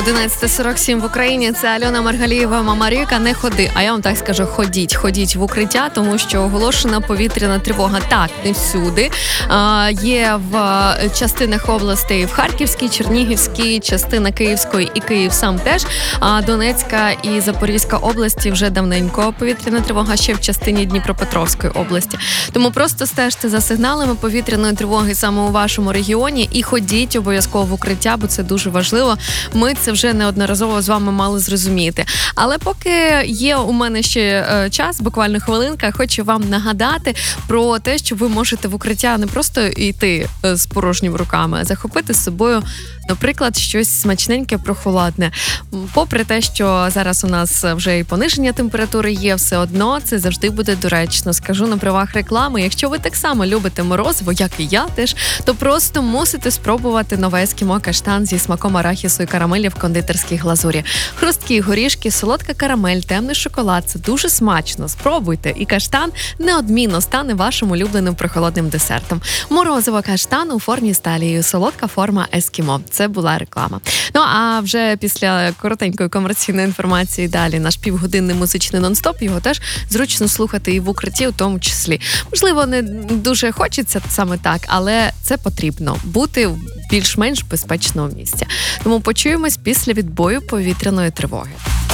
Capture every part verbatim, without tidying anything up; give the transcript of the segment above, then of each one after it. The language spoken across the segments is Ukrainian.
одинадцята сорок сім в Україні. Це Альона Маргалієва, Мамаріка. Не ходи. А я вам так скажу, ходіть. Ходіть в укриття, тому що оголошена повітряна тривога. Так, не всюди. А, є в частинах областей в Харківській, Чернігівській, частина Київської і Київ сам теж. А Донецька і Запорізька області вже давненько повітряна тривога, ще в частині Дніпропетровської області. Тому просто стежте за сигналами повітряної тривоги саме у вашому регіоні і ходіть обов'язково в укриття, бо це дуже важливо. Ми це вже неодноразово з вами мали зрозуміти. Але поки є у мене ще час, буквально хвилинка, хочу вам нагадати про те, що ви можете в укриття не просто йти з порожніми руками, а захопити з собою, наприклад, щось смачненьке, прохолодне. Попри те, що зараз у нас вже і пониження температури є, все одно це завжди буде доречно. Скажу на правах реклами, якщо ви так само любите морозиво, як і я теж, то просто мусите спробувати нове ескімо каштан зі смаком арахісу і карамелі в кондитерській глазурі. Хрусткі горішки, солодка карамель, темний шоколад – це дуже смачно. Спробуйте, і каштан неодмінно стане вашим улюбленим прохолодним десертом. Морозиво каштан у формі з талією, солодка форма ескімо. Це була реклама. Ну, а вже після коротенької комерційної інформації далі наш півгодинний музичний нон-стоп, його теж зручно слухати і в укритті у тому числі. Можливо, не дуже хочеться саме так, але це потрібно – бути в більш-менш безпечному місці. Тому почуємось після відбою повітряної тривоги.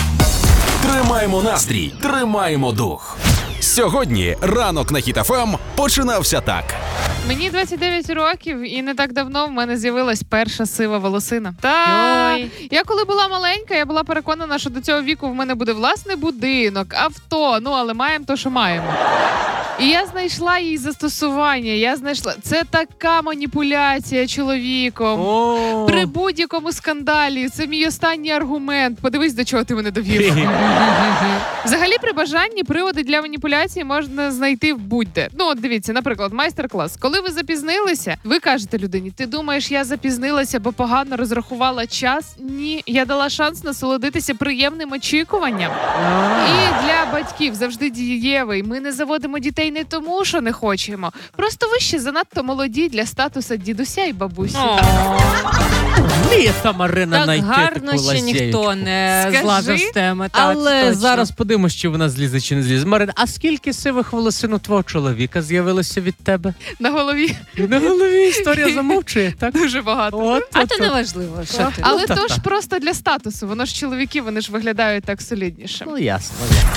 Тримаємо настрій, тримаємо дух. Сьогодні ранок на Хіт еф ем починався так. Мені двадцять дев'ять років, і не так давно в мене з'явилась перша сива волосина. Та я коли була маленька, я була переконана, що до цього віку в мене буде власний будинок, авто, ну але маємо то, що маємо. І я знайшла їй застосування, я знайшла... Це така маніпуляція чоловіком. О! При будь-якому скандалі. Це мій останній аргумент. Подивись, до чого ти мене довів. Взагалі, при бажанні приводи для маніпуляції можна знайти в будь-де. Ну, от дивіться, наприклад, майстер-клас. Коли ви запізнилися, ви кажете людині, ти думаєш, я запізнилася, бо погано розрахувала час? Ні, я дала шанс насолодитися приємним очікуванням. І для батьків завжди дієвий. Ми не заводимо дітей не тому, що не хочемо. Просто ви ще занадто молоді для статусу дідуся і бабусі. Літа, Марина, Так знайти гарно таку ще ніхто лазєчку. не Скажи, злазив з теми. Так, Але точно. зараз подивимося, чи вона злізе, чи не злізе. Марина, а скільки сивих волосин у твого чоловіка з'явилося від тебе? На голові На голові історія замовчує, так? дуже багато. От, А от, то от. не важливо, що ти. Але Ну, то та-та. ж просто для статусу. Воно ж чоловіки, вони ж виглядають так солідніше. Ну, ясно.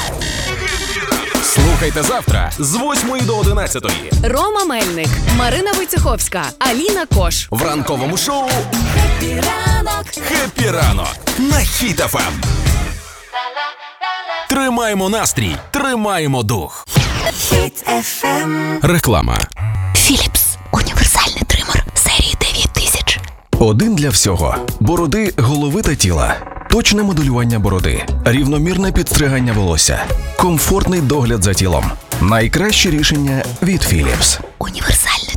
Слухайте завтра з восьмої до одинадцятої Рома Мельник, Марина Войцеховська, Аліна Кош. в ранковому шоу Ранок. «Хеппі ранок» на Хіт еф ем. Тримаємо настрій, тримаємо дух. Хіт еф ем. Реклама. Філіпс. Універсальний тример серії дев'ять тисяч. Один для всього. Бороди, голови та тіла. Точне моделювання бороди. Рівномірне підстригання волосся. Комфортний догляд за тілом. Найкраще рішення від Philips. Універсальний